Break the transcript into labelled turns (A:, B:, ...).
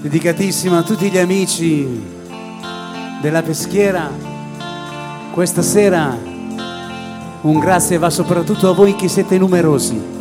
A: Dedicatissimo a tutti gli amici della Peschiera. Questa sera un grazie va soprattutto a voi che siete numerosi.